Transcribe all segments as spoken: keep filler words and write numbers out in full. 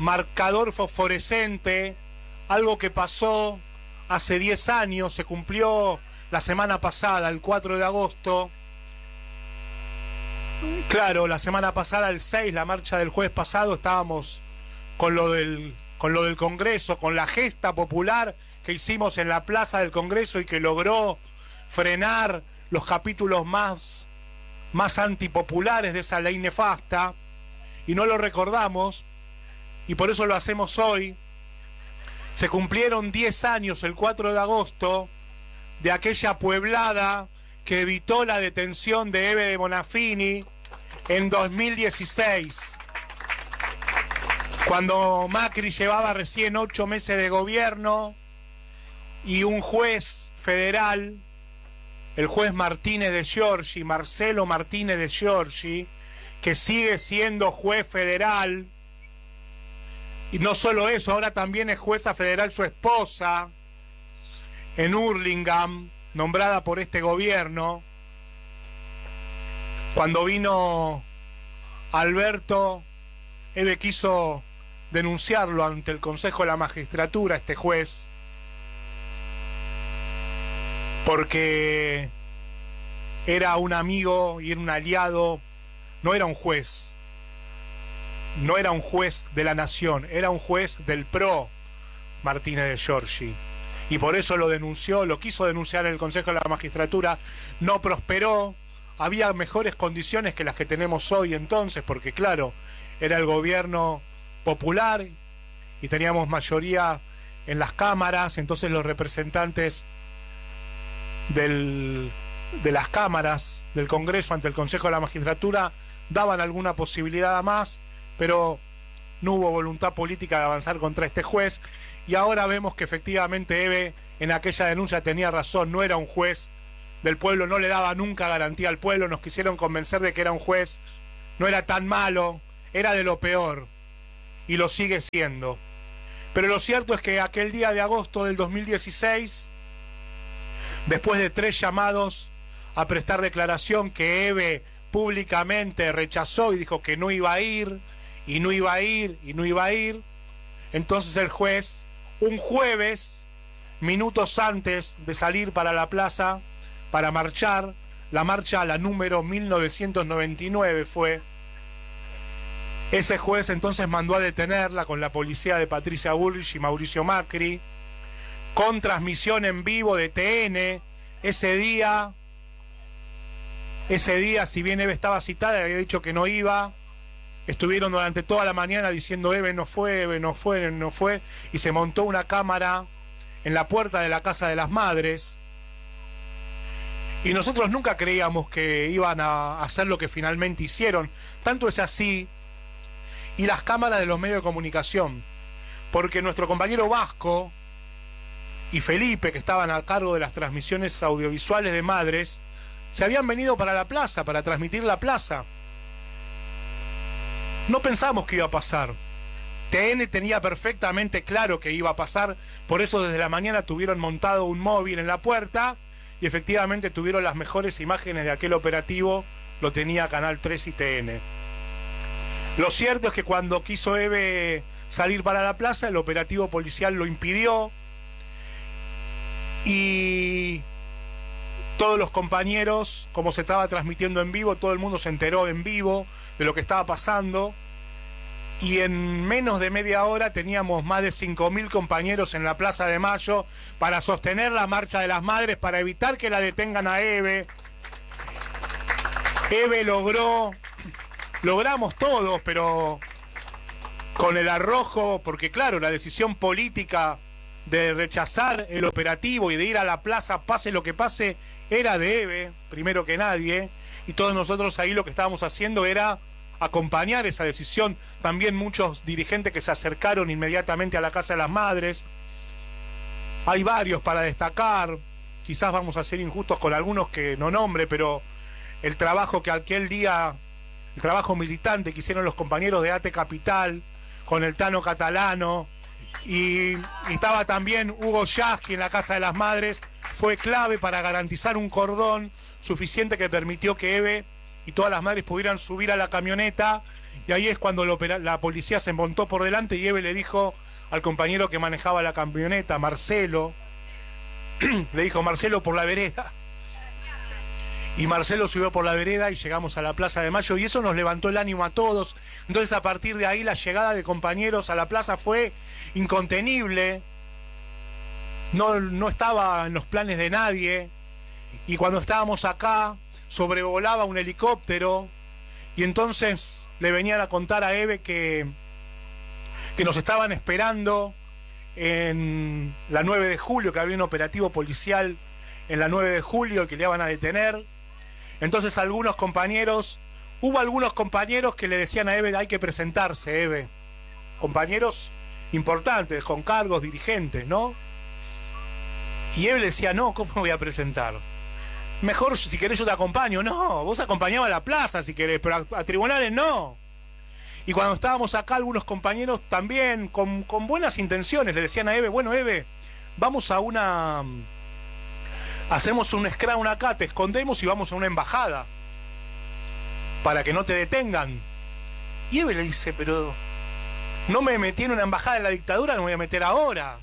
marcador fosforescente, algo que pasó hace diez años, se cumplió la semana pasada, el cuatro de agosto. Claro, la semana pasada, el seis, la marcha del jueves pasado, estábamos con lo del, con lo del Congreso, con la gesta popular que hicimos en la Plaza del Congreso y que logró frenar los capítulos más, más antipopulares de esa ley nefasta, y no lo recordamos, y por eso lo hacemos hoy. Se cumplieron diez años, el cuatro de agosto, de aquella pueblada que evitó la detención de Ebe de Bonafini en dos mil dieciséis, cuando Macri llevaba recién ocho meses de gobierno y un juez federal, el juez Martínez de Giorgi, Marcelo Martínez de Giorgi, que sigue siendo juez federal, y no solo eso, ahora también es jueza federal su esposa, en Hurlingham, nombrada por este gobierno. Cuando vino Alberto, Ebe quiso denunciarlo ante el Consejo de la Magistratura, este juez, porque era un amigo y era un aliado, no era un juez, no era un juez de la nación, era un juez del P R O, Martínez de Giorgi, y por eso lo denunció, lo quiso denunciar en el Consejo de la Magistratura, no prosperó. Había mejores condiciones que las que tenemos hoy entonces, porque claro, era el gobierno popular y teníamos mayoría en las cámaras, entonces los representantes del, de las cámaras del Congreso ante el Consejo de la Magistratura daban alguna posibilidad más, pero no hubo voluntad política de avanzar contra este juez, y ahora vemos que efectivamente Ebe en aquella denuncia tenía razón, no era un juez del pueblo, no le daba nunca garantía al pueblo, nos quisieron convencer de que era un juez, no era tan malo, era de lo peor, y lo sigue siendo. Pero lo cierto es que aquel día de agosto del dos mil dieciséis, después de tres llamados a prestar declaración que Ebe públicamente rechazó y dijo que no iba a ir, y no iba a ir, y no iba a ir, entonces el juez, un jueves, minutos antes de salir para la plaza, para marchar, la marcha, la número mil novecientos noventa y nueve fue, ese juez entonces mandó a detenerla con la policía de Patricia Bullrich y Mauricio Macri, con transmisión en vivo de T N. Ese día, ese día, si bien Ebe estaba citada, había dicho que no iba, estuvieron durante toda la mañana diciendo Ebe no fue, Ebe no fue, no fue, y se montó una cámara en la puerta de la Casa de las Madres, y nosotros nunca creíamos que iban a hacer lo que finalmente hicieron. Tanto es así, y las cámaras de los medios de comunicación, porque nuestro compañero Vasco y Felipe, que estaban a cargo de las transmisiones audiovisuales de Madres, se habían venido para la plaza, para transmitir la plaza. No pensamos que iba a pasar. T N tenía perfectamente claro que iba a pasar, por eso desde la mañana tuvieron montado un móvil en la puerta, y efectivamente tuvieron las mejores imágenes de aquel operativo, lo tenía Canal tres y T N. Lo cierto es que cuando quiso Ebe salir para la plaza, el operativo policial lo impidió, y todos los compañeros, como se estaba transmitiendo en vivo, todo el mundo se enteró en vivo de lo que estaba pasando, y en menos de media hora teníamos más de cinco mil compañeros en la Plaza de Mayo para sostener la Marcha de las Madres, para evitar que la detengan a Ebe. Ebe logró, logramos todos, pero con el arrojo, porque claro, la decisión política de rechazar el operativo y de ir a la plaza, pase lo que pase, era de Ebe, primero que nadie, y todos nosotros ahí lo que estábamos haciendo era acompañar esa decisión. También muchos dirigentes que se acercaron inmediatamente a la Casa de las Madres. Hay varios para destacar, quizás vamos a ser injustos con algunos que no nombre, pero el trabajo que aquel día, el trabajo militante que hicieron los compañeros de A T E Capital con el Tano Catalano, y, y estaba también Hugo Yasky en la Casa de las Madres, fue clave para garantizar un cordón suficiente que permitió que Ebe y todas las madres pudieran subir a la camioneta y ahí es cuando la, la policía se montó por delante y Eve le dijo al compañero que manejaba la camioneta, Marcelo, le dijo, Marcelo, por la vereda. Y Marcelo subió por la vereda y llegamos a la Plaza de Mayo y eso nos levantó el ánimo a todos. Entonces a partir de ahí la llegada de compañeros a la plaza fue incontenible, no, no estaba en los planes de nadie, y cuando estábamos acá sobrevolaba un helicóptero y entonces le venían a contar a Eve que, que nos estaban esperando en la nueve de julio, que había un operativo policial en la nueve de julio que le iban a detener. Entonces algunos compañeros, hubo algunos compañeros que le decían a Eve, hay que presentarse, Eve. Compañeros importantes, con cargos, dirigentes, ¿no? Y Eve le decía, no, ¿cómo me voy a presentar? Mejor, si querés yo te acompaño. No, vos acompañabas a la plaza si querés, pero a, a tribunales no. Y cuando estábamos acá, algunos compañeros también, con, con buenas intenciones, le decían a Eve, bueno, Eve, vamos a una... hacemos un scrum acá, te escondemos y vamos a una embajada para que no te detengan. Y Eve le dice, pero no me metí en una embajada de la dictadura, no me voy a meter ahora.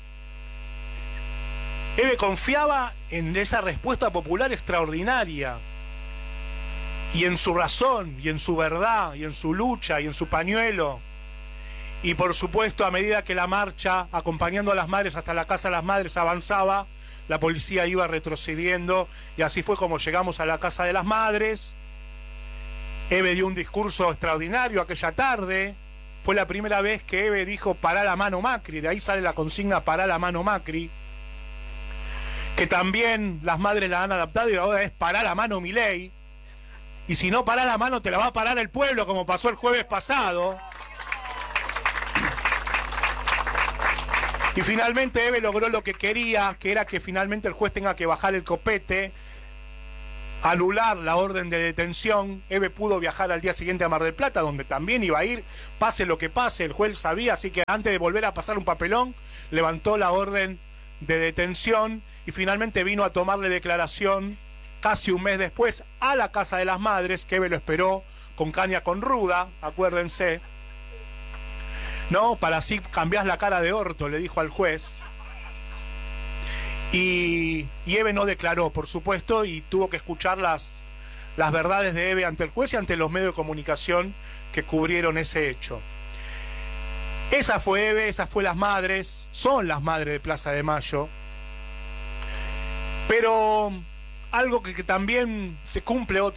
Eve confiaba en esa respuesta popular extraordinaria y en su razón y en su verdad y en su lucha y en su pañuelo. Y por supuesto, a medida que la marcha, acompañando a las madres hasta la Casa de las Madres, avanzaba, la policía iba retrocediendo y así fue como llegamos a la Casa de las Madres. Eve dio un discurso extraordinario aquella tarde. Fue la primera vez que Eve dijo pará la mano Macri, de ahí sale la consigna pará la mano Macri, que también las madres la han adaptado y ahora es pará la mano Milei, y si no pará la mano te la va a parar el pueblo, como pasó el jueves pasado. Y finalmente Eve logró lo que quería, que era que finalmente el juez tenga que bajar el copete, anular la orden de detención. Eve pudo viajar al día siguiente a Mar del Plata, donde también iba a ir, pase lo que pase, el juez sabía, así que antes de volver a pasar un papelón, levantó la orden de detención y finalmente vino a tomarle declaración casi un mes después a la Casa de las Madres, que Eve lo esperó con caña con ruda, acuérdense, ¿no? Para así cambiar la cara de orto, le dijo al juez. Y, y Eve no declaró, por supuesto, y tuvo que escuchar las, las verdades de Eve ante el juez y ante los medios de comunicación que cubrieron ese hecho. Esa fue Eve, esas fue las madres, son las madres de Plaza de Mayo. Pero algo que, que también se cumple otro